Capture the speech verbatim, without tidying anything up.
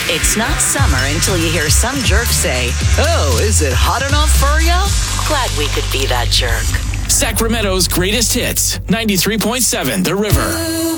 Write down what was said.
It's not summer until you hear some jerk say, "Oh, is it hot enough for ya?" Glad we could be that jerk. Sacramento's greatest hits, ninety-three point seven The River.